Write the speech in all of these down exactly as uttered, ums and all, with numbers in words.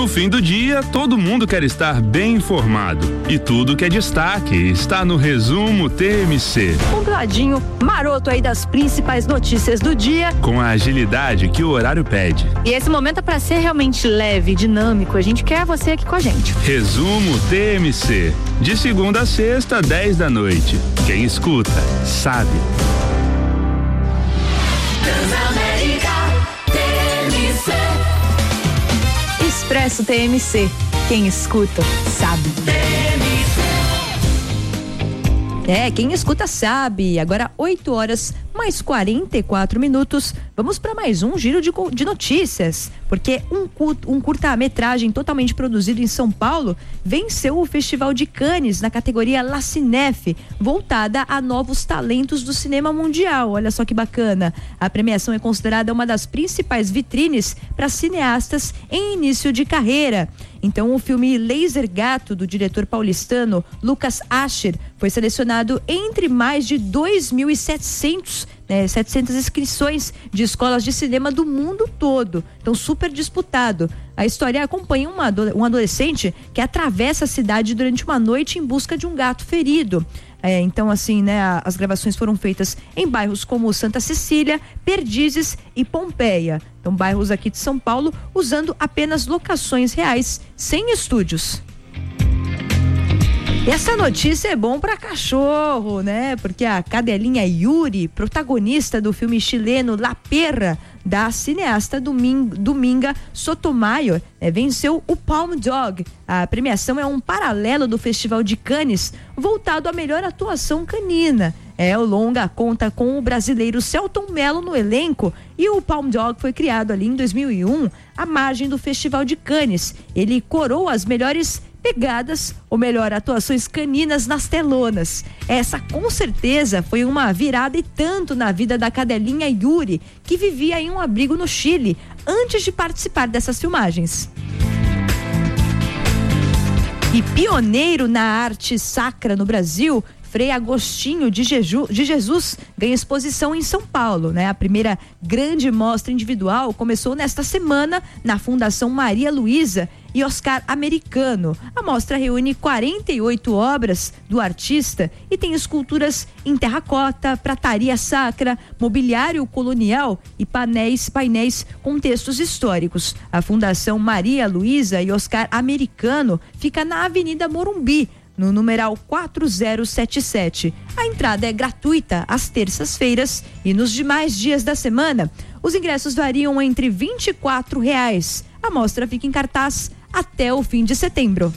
No fim do dia, todo mundo quer estar bem informado. E tudo que é destaque está no Resumo T M C. Um ladinho maroto aí das principais notícias do dia. Com a agilidade que o horário pede. E esse momento é para ser realmente leve, dinâmico. A gente quer você aqui com a gente. Resumo T M C. De segunda a sexta, dez da noite. Quem escuta, sabe. Expresso T M C. Quem escuta, sabe. É, quem escuta sabe. Agora oito horas mais quarenta e quatro minutos. Vamos para mais um giro de, de notícias, porque um, um curta-metragem totalmente produzido em São Paulo venceu o Festival de Cannes na categoria La Cinef, voltada a novos talentos do cinema mundial. Olha só que bacana. A premiação é considerada uma das principais vitrines para cineastas em início de carreira. Então, o filme Laser Gato, do diretor paulistano Lucas Ascher, foi selecionado entre mais de dois mil e setecentos, né, setecentas inscrições de escolas de cinema do mundo todo. Então, super disputado. A história acompanha uma, um adolescente que atravessa a cidade durante uma noite em busca de um gato ferido. É, então, assim, né, as gravações foram feitas em bairros como Santa Cecília, Perdizes e Pompeia. Então, bairros aqui de São Paulo, usando apenas locações reais, sem estúdios. E essa notícia é bom para cachorro, né? Porque a cadelinha Yuri, protagonista do filme chileno La Perra, da cineasta Dominga Sotomayor, é, venceu o Palm Dog. A premiação é um paralelo do Festival de Cannes, voltado à melhor atuação canina. É, o longa conta com o brasileiro Celton Mello no elenco, e o Palm Dog foi criado ali em dois mil e um, à margem do Festival de Cannes. Ele coroa as melhores pegadas, ou melhor, atuações caninas nas telonas. Essa com certeza foi uma virada e tanto na vida da cadelinha Yuri, que vivia em um abrigo no Chile antes de participar dessas filmagens. E pioneiro na arte sacra no Brasil, Frei Agostinho de, Jeju, de Jesus ganha exposição em São Paulo, né? A primeira grande mostra individual começou nesta semana na Fundação Maria Luísa e Oscar Americano. A mostra reúne quarenta e oito obras do artista e tem esculturas em terracota, prataria sacra, mobiliário colonial e painéis, painéis com textos históricos. A Fundação Maria Luísa e Oscar Americano fica na Avenida Morumbi, no numeral quatro zero sete sete. A entrada é gratuita às terças-feiras e nos demais dias da semana. Os ingressos variam entre vinte e quatro reais. A mostra fica em cartaz até o fim de setembro.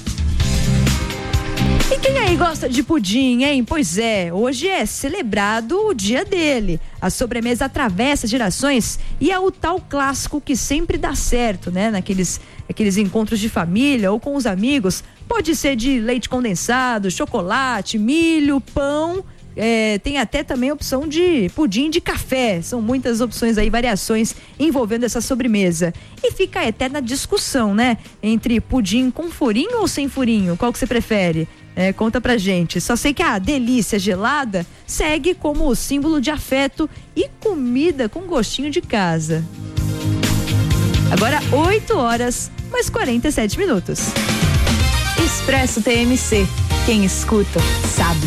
E quem aí gosta de pudim, hein? Pois é, hoje é celebrado o dia dele. A sobremesa atravessa gerações e é o tal clássico que sempre dá certo, né? Naqueles aqueles encontros de família ou com os amigos. Pode ser de leite condensado, chocolate, milho, pão. É, tem até também a opção de pudim de café. São muitas opções aí, variações envolvendo essa sobremesa. E fica a eterna discussão, né? Entre pudim com furinho ou sem furinho. Qual que você prefere? É, conta pra gente. Só sei que a delícia gelada segue como símbolo de afeto e comida com gostinho de casa. Agora oito horas mais quarenta e sete minutos. Expresso T M C. Quem escuta, sabe.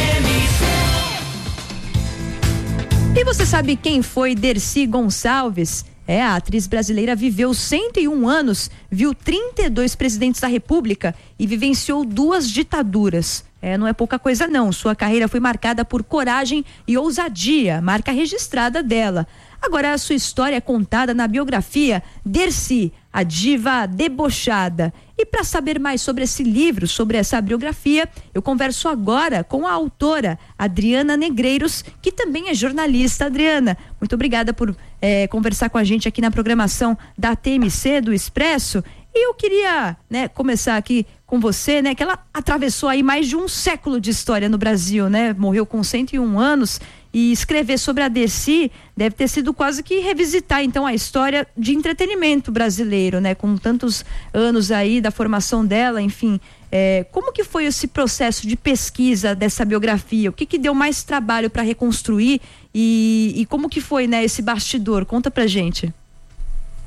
E você sabe quem foi Dercy Gonçalves? É, a atriz brasileira viveu cento e um anos, viu trinta e dois presidentes da República e vivenciou duas ditaduras. É, não é pouca coisa não. Sua carreira foi marcada por coragem e ousadia, marca registrada dela. Agora a sua história é contada na biografia Dercy, a diva debochada. E para saber mais sobre esse livro, sobre essa biografia, eu converso agora com a autora Adriana Negreiros, que também é jornalista. Adriana, muito obrigada por é, conversar com a gente aqui na programação da T M C, do Expresso. E eu queria, né, começar aqui com você, né, que ela atravessou aí mais de um século de história no Brasil, né? Morreu com cento e um anos. E escrever sobre a Dercy deve ter sido quase que revisitar então a história de entretenimento brasileiro, né? Com tantos anos aí da formação dela, enfim, é, como que foi esse processo de pesquisa dessa biografia? O que que deu mais trabalho para reconstruir e, e como que foi, né, esse bastidor? Conta pra gente.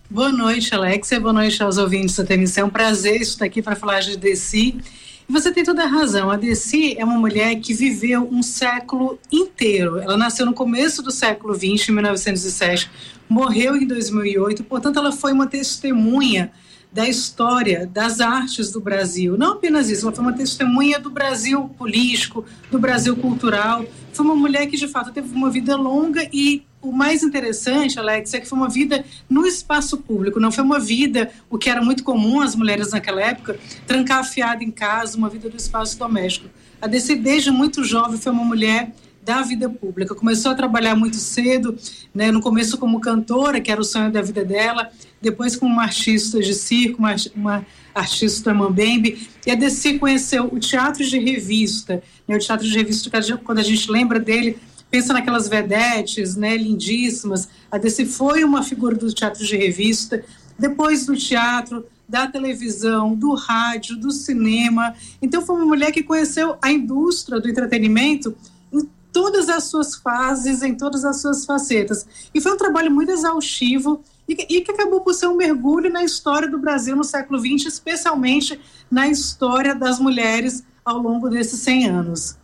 Boa noite, Alexia. Boa noite aos ouvintes da T M C. É um prazer estar aqui para falar de Desi. E você tem toda a razão. A Desi é uma mulher que viveu um século inteiro. Ela nasceu no começo do século vinte, em mil novecentos e sete, morreu em dois mil e oito. Portanto, ela foi uma testemunha da história das artes do Brasil. Não apenas isso, ela foi uma testemunha do Brasil político, do Brasil cultural. Foi uma mulher que, de fato, teve uma vida longa e o mais interessante, Alex, é que foi uma vida no espaço público, não foi uma vida, o que era muito comum às mulheres naquela época, trancafiada em casa, uma vida do espaço doméstico. A Desi, desde muito jovem, foi uma mulher da vida pública. Começou a trabalhar muito cedo, né, no começo como cantora, que era o sonho da vida dela, depois como uma artista de circo, uma, uma artista mambembe, e a Desi conheceu o teatro de revista, né, o teatro de revista, quando a gente lembra dele, pensa naquelas vedetes, né, lindíssimas. A Desi foi uma figura do teatro de revista, depois do teatro, da televisão, do rádio, do cinema. Então foi uma mulher que conheceu a indústria do entretenimento em todas as suas fases, em todas as suas facetas. E foi um trabalho muito exaustivo e que, e que acabou por ser um mergulho na história do Brasil no século vinte, especialmente na história das mulheres ao longo desses cem anos.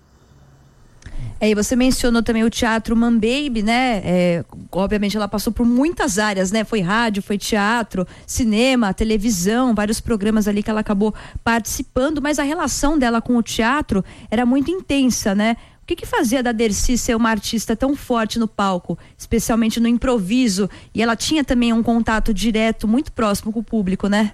É, e você mencionou também o teatro Mambembe, né? É, obviamente ela passou por muitas áreas, né? Foi rádio, foi teatro, cinema, televisão, vários programas ali que ela acabou participando, mas a relação dela com o teatro era muito intensa, né? O que que fazia da Desi ser uma artista tão forte no palco, especialmente no improviso? E ela tinha também um contato direto, muito próximo com o público, né?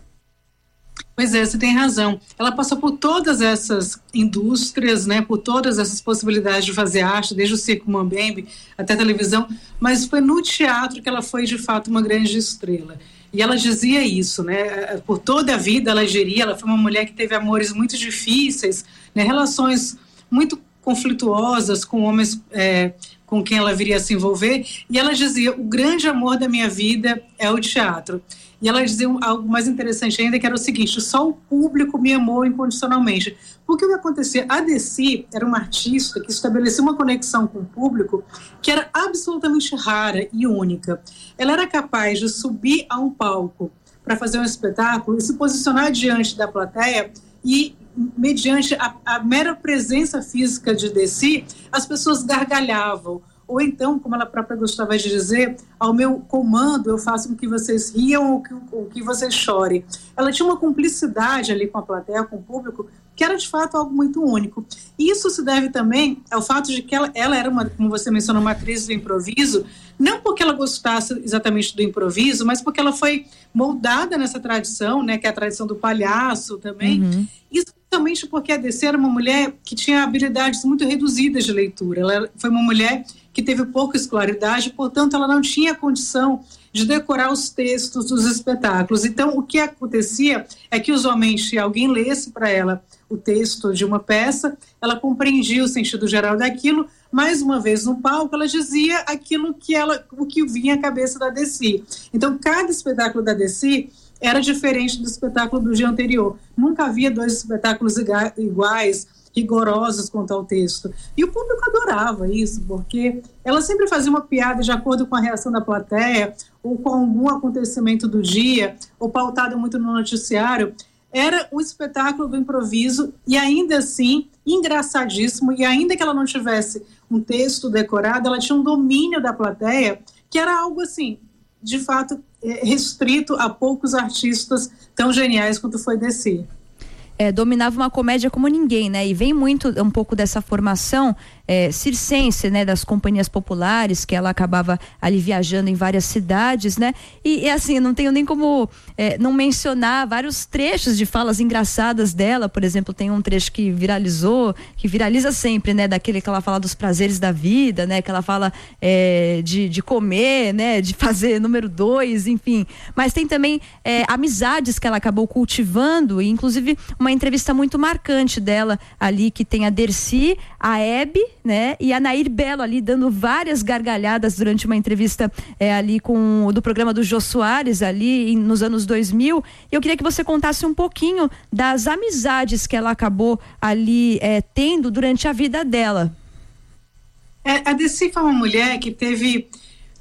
Pois é, você tem razão. Ela passou por todas essas indústrias, né, por todas essas possibilidades de fazer arte, desde o circo Mambembe até a televisão, mas foi no teatro que ela foi, de fato, uma grande estrela. E ela dizia isso, né, por toda a vida ela geria, ela foi uma mulher que teve amores muito difíceis, né, relações muito conflituosas com homens é, com quem ela viria a se envolver, e ela dizia, o grande amor da minha vida é o teatro. E ela dizia algo mais interessante ainda, que era o seguinte, só o público me amou incondicionalmente. Porque o que acontecia? A Desi era uma artista que estabelecia uma conexão com o público que era absolutamente rara e única. Ela era capaz de subir a um palco para fazer um espetáculo e se posicionar diante da plateia e, mediante a, a mera presença física de Desi, as pessoas gargalhavam. Ou então, como ela própria gostava de dizer, ao meu comando eu faço com que vocês riam ou que, ou que vocês chorem. Ela tinha uma cumplicidade ali com a plateia, com o público, que era de fato algo muito único. E isso se deve também ao fato de que ela, ela era, uma, como você mencionou, uma atriz do improviso, não porque ela gostasse exatamente do improviso, mas porque ela foi moldada nessa tradição, né, que é a tradição do palhaço também. Uhum. Isso também porque a Desi era uma mulher que tinha habilidades muito reduzidas de leitura. Ela foi uma mulher que teve pouca escolaridade, portanto ela não tinha condição de decorar os textos dos espetáculos. Então o que acontecia é que usualmente se alguém lesse para ela o texto de uma peça, ela compreendia o sentido geral daquilo, mais uma vez no palco ela dizia aquilo que ela, o que vinha à cabeça da Desi. Então cada espetáculo da Desi era diferente do espetáculo do dia anterior. Nunca havia dois espetáculos iguais, rigorosos quanto ao texto. E o público adorava isso, porque ela sempre fazia uma piada de acordo com a reação da plateia, ou com algum acontecimento do dia, ou pautado muito no noticiário. Era um espetáculo do improviso, e ainda assim, engraçadíssimo, e ainda que ela não tivesse um texto decorado, ela tinha um domínio da plateia, que era algo assim, de fato, restrito a poucos artistas tão geniais quanto foi Desi. É, dominava uma comédia como ninguém, né? E vem muito um pouco dessa formação é, circense, né? Das companhias populares, que ela acabava ali viajando em várias cidades, né? E, e assim, não tenho nem como é, não mencionar vários trechos de falas engraçadas dela. Por exemplo, tem um trecho que viralizou, que viraliza sempre, né? Daquele que ela fala dos prazeres da vida, né? Que ela fala é, de, de comer, né? De fazer número dois, enfim. Mas tem também é, amizades que ela acabou cultivando, e inclusive uma entrevista muito marcante dela ali, que tem a Desi, a Hebe, né, e a Nair Belo ali dando várias gargalhadas durante uma entrevista é, ali com do programa do Jô Soares ali em, nos anos dois mil. Eu queria que você contasse um pouquinho das amizades que ela acabou ali é, tendo durante a vida dela. É, a Desi foi uma mulher que teve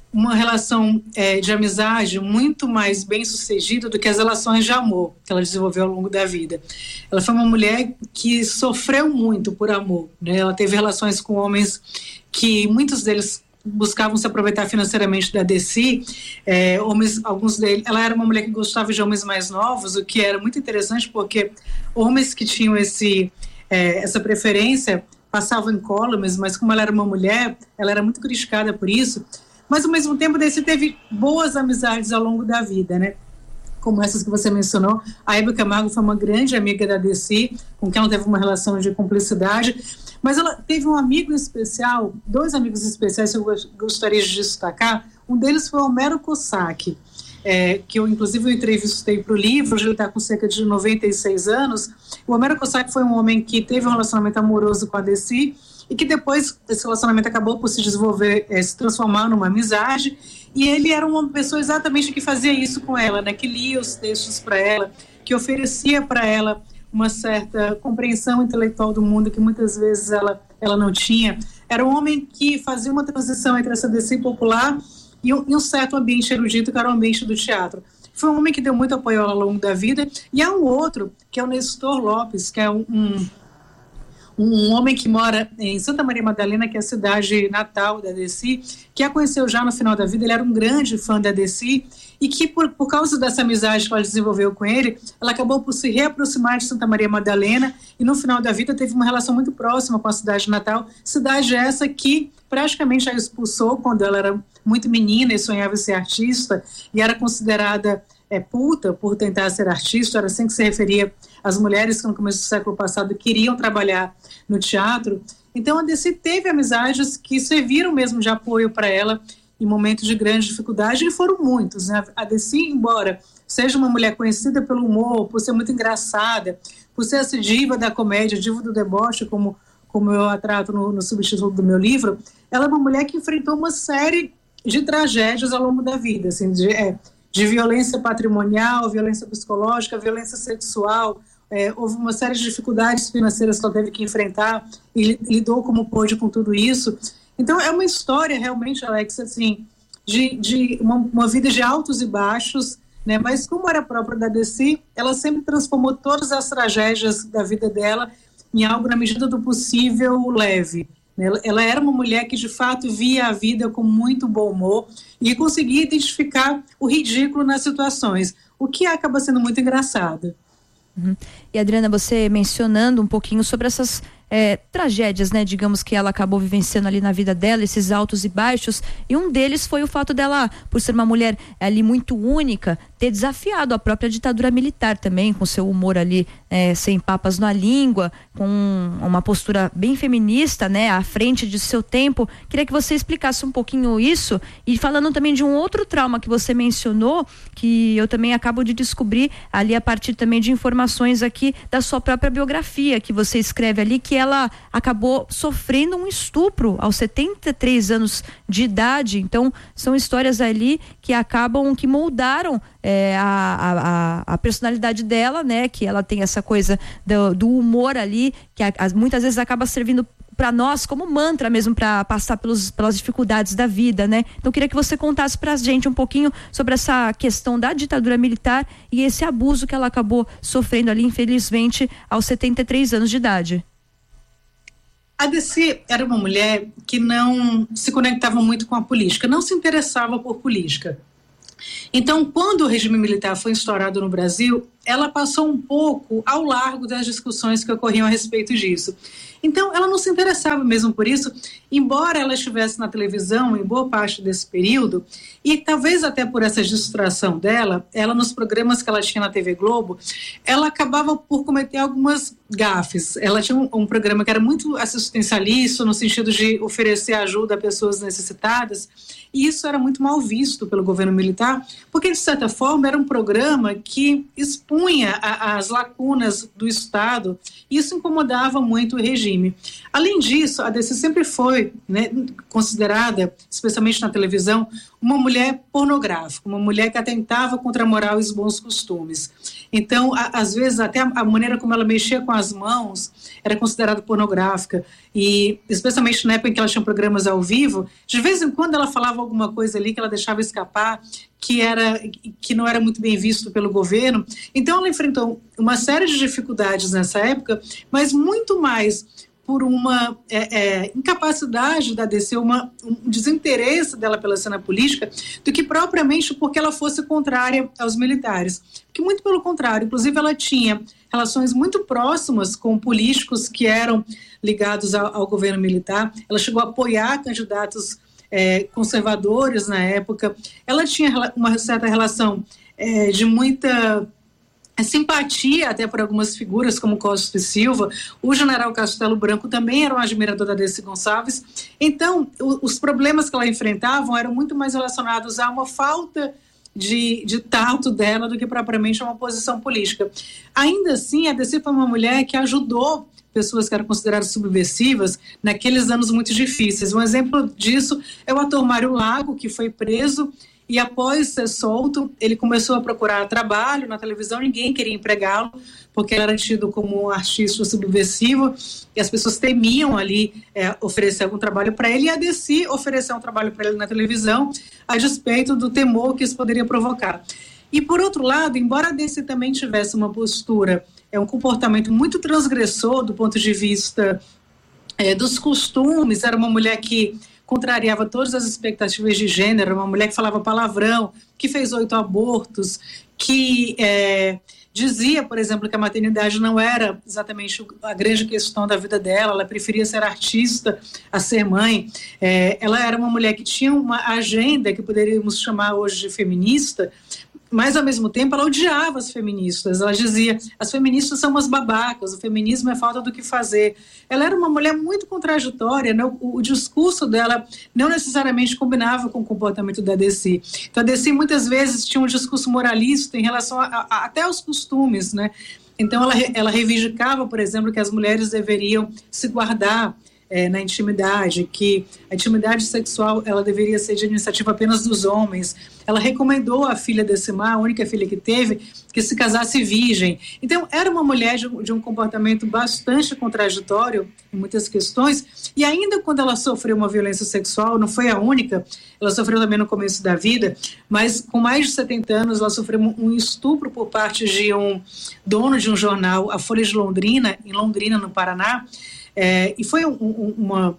uma relação é, de amizade muito mais bem sucedida do que as relações de amor que ela desenvolveu ao longo da vida. Ela foi uma mulher que sofreu muito por amor, né? Ela teve relações com homens que muitos deles buscavam se aproveitar financeiramente da Desi, é, homens, alguns deles, ela era uma mulher que gostava de homens mais novos, o que era muito interessante porque homens que tinham esse, é, essa preferência passavam incólumes, mas como ela era uma mulher, ela era muito criticada por isso. Mas, ao mesmo tempo, Desi teve boas amizades ao longo da vida, né? Como essas que você mencionou. A Hebe Camargo foi uma grande amiga da Desi, com quem ela teve uma relação de cumplicidade. Mas ela teve um amigo especial, dois amigos especiais que eu gostaria de destacar. Um deles foi o Homero Cossack, é, que eu, inclusive, eu entrevistei para o livro. Hoje ele está com cerca de noventa e seis anos. O Homero Cossack foi um homem que teve um relacionamento amoroso com a Desi, e que depois esse relacionamento acabou por se desenvolver, é, se transformar numa amizade, e ele era uma pessoa exatamente que fazia isso com ela, né, que lia os textos para ela, que oferecia para ela uma certa compreensão intelectual do mundo que muitas vezes ela, ela não tinha. Era um homem que fazia uma transição entre essa Desi popular e um, e um certo ambiente erudito, que era o ambiente do teatro. Foi um homem que deu muito apoio ao longo da vida. E há um outro, que é o Nestor Lopes, que é um... um um homem que mora em Santa Maria Madalena, que é a cidade natal da Desi, que a conheceu já no final da vida. Ele era um grande fã da Desi e que, por, por causa dessa amizade que ela desenvolveu com ele, ela acabou por se reaproximar de Santa Maria Madalena e, no final da vida, teve uma relação muito próxima com a cidade natal, cidade essa que praticamente a expulsou quando ela era muito menina e sonhava em ser artista e era considerada é, puta por tentar ser artista. Era assim que se referia às mulheres que no começo do século passado queriam trabalhar no teatro. Então a Desi teve amizades que serviram mesmo de apoio para ela em momentos de grande dificuldade, e foram muitos, né? A Desi, embora seja uma mulher conhecida pelo humor, por ser muito engraçada, por ser essa diva da comédia, diva do deboche, como, como eu a trato no, no subtítulo do meu livro, ela é uma mulher que enfrentou uma série de tragédias ao longo da vida, assim, de, é, de violência patrimonial, violência psicológica, violência sexual. É, houve uma série de dificuldades financeiras que ela teve que enfrentar e lidou como pôde com tudo isso. Então é uma história realmente, Alex, assim, de, de uma, uma vida de altos e baixos, né? Mas como era própria da Desi, ela sempre transformou todas as tragédias da vida dela em algo, na medida do possível, leve. Ela, ela era uma mulher que de fato via a vida com muito bom humor e conseguia identificar o ridículo nas situações, o que acaba sendo muito engraçado. Uhum. E Adriana, você mencionando um pouquinho sobre essas é, tragédias, né, digamos, que ela acabou vivenciando ali na vida dela, esses altos e baixos, e um deles foi o fato dela, por ser uma mulher ali muito única, ter desafiado a própria ditadura militar também, com seu humor ali é, sem papas na língua, com uma postura bem feminista, né, à frente de seu tempo. Queria que você explicasse um pouquinho isso, e falando também de um outro trauma que você mencionou, que eu também acabo de descobrir ali a partir também de informações aqui da sua própria biografia, que você escreve ali, que ela acabou sofrendo um estupro aos setenta e três anos de idade. Então são histórias ali que acabam, que moldaram é, a, a, a personalidade dela, né, que ela tem essa coisa do, do humor ali, que a, a, muitas vezes acaba servindo para nós como mantra mesmo, para passar pelos, pelas dificuldades da vida, né? Então queria que você contasse pra gente um pouquinho sobre essa questão da ditadura militar e esse abuso que ela acabou sofrendo ali, infelizmente, aos setenta e três anos de idade. A Desi era uma mulher que não se conectava muito com a política, não se interessava por política. Então, quando o regime militar foi instaurado no Brasil, ela passou um pouco ao largo das discussões que ocorriam a respeito disso. Então, ela não se interessava mesmo por isso, embora ela estivesse na televisão em boa parte desse período, e talvez até por essa distração dela, ela nos programas que ela tinha na T V Globo, ela acabava por cometer algumas gafes. Ela tinha um, um programa que era muito assistencialista, no sentido de oferecer ajuda a pessoas necessitadas, e isso era muito mal visto pelo governo militar, porque, de certa forma, era um programa que expunha a, as lacunas do Estado. Isso incomodava muito o regime. Além disso, a Dercy sempre foi, né, considerada, especialmente na televisão, uma mulher pornográfica, uma mulher que atentava contra a moral e os bons costumes. Então, a, às vezes, até a, a maneira como ela mexia com as mãos era considerada pornográfica. E, especialmente na época em que ela tinha programas ao vivo, de vez em quando ela falava alguma coisa ali que ela deixava escapar, que, era, que não era muito bem visto pelo governo. Então, ela enfrentou uma série de dificuldades nessa época, mas muito mais por uma é, é, incapacidade da Dercy, uma, um desinteresse dela pela cena política, do que propriamente porque ela fosse contrária aos militares. Que muito pelo contrário, inclusive ela tinha relações muito próximas com políticos que eram ligados ao, ao governo militar. Ela chegou a apoiar candidatos é, conservadores na época. Ela tinha uma certa relação é, de muita simpatia até por algumas figuras como Costa e Silva. O general Castelo Branco também era um admirador da Dercy Gonçalves. Então, o, os problemas que ela enfrentava eram muito mais relacionados a uma falta de, de tato dela do que propriamente a uma posição política. Ainda assim, a Dercy foi uma mulher que ajudou pessoas que eram consideradas subversivas naqueles anos muito difíceis. Um exemplo disso é o ator Mário Lago, que foi preso e após ser solto, ele começou a procurar trabalho na televisão, ninguém queria empregá-lo, porque ele era tido como um artista subversivo, e as pessoas temiam ali é, oferecer algum trabalho para ele, e a Dercy ofereceu um trabalho para ele na televisão, a despeito do temor que isso poderia provocar. E por outro lado, embora a Dercy também tivesse uma postura, é um comportamento muito transgressor do ponto de vista é, dos costumes, era uma mulher que contrariava todas as expectativas de gênero, uma mulher que falava palavrão, que fez oito abortos, que é, dizia, por exemplo, que a maternidade não era exatamente a grande questão da vida dela, ela preferia ser artista a ser mãe. É, ela era uma mulher que tinha uma agenda que poderíamos chamar hoje de feminista, mas, ao mesmo tempo, ela odiava as feministas. Ela dizia, as feministas são umas babacas, o feminismo é falta do que fazer. Ela era uma mulher muito contraditória, né? o, o discurso dela não necessariamente combinava com o comportamento da Dercy. Então, a Dercy, muitas vezes, tinha um discurso moralista em relação a, a, até aos costumes, né? Então, ela, ela reivindicava, por exemplo, que as mulheres deveriam se guardar É, na intimidade, que a intimidade sexual ela deveria ser de iniciativa apenas dos homens. Ela recomendou à filha Decimar, a única filha que teve, que se casasse virgem. Então, era uma mulher de, de um comportamento bastante contraditório em muitas questões, e ainda quando ela sofreu uma violência sexual, não foi a única, ela sofreu também no começo da vida, mas com mais de setenta anos, ela sofreu um estupro por parte de um dono de um jornal, a Folha de Londrina, em Londrina, no Paraná. É, e foi um, um, uma,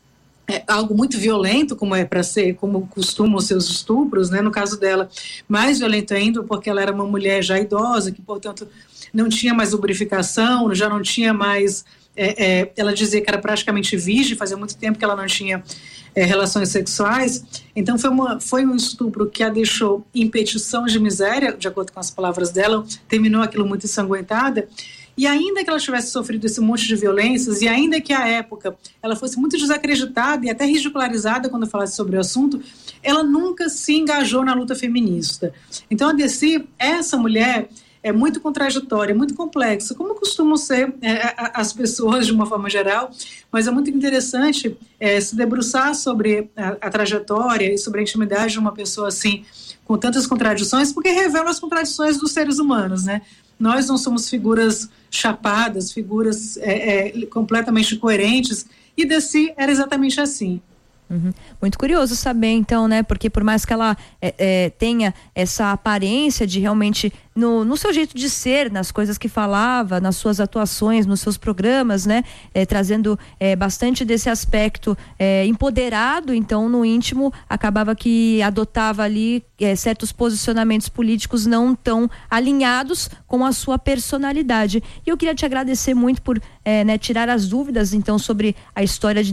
é, algo muito violento, como é para ser, como costumam os seus estupros, né? No caso dela, mais violento ainda, porque ela era uma mulher já idosa, que, portanto, não tinha mais lubrificação, já não tinha mais... É, é, ela dizia que era praticamente virgem, fazia muito tempo que ela não tinha é, relações sexuais. Então, foi, uma, foi um estupro que a deixou em petição de miséria, de acordo com as palavras dela, terminou aquilo muito ensanguentada. E ainda que ela tivesse sofrido esse monte de violências, e ainda que à época ela fosse muito desacreditada e até ridicularizada quando falasse sobre o assunto, ela nunca se engajou na luta feminista. Então, a Dercy, essa mulher, é muito contraditória, muito complexa, como costumam ser é, as pessoas de uma forma geral, mas é muito interessante é, se debruçar sobre a, a trajetória e sobre a intimidade de uma pessoa assim, com tantas contradições, porque revela as contradições dos seres humanos, né? Nós não somos figuras chapadas, figuras é, é, completamente coerentes, e Dercy era exatamente assim. Uhum. Muito curioso saber, então, né? Porque por mais que ela é, é, tenha essa aparência de realmente, no, no seu jeito de ser, nas coisas que falava, nas suas atuações, nos seus programas, né? É, trazendo é, bastante desse aspecto é, empoderado, então, no íntimo, acabava que adotava ali é, certos posicionamentos políticos não tão alinhados com a sua personalidade. E eu queria te agradecer muito por é, né, tirar as dúvidas, então, sobre a história de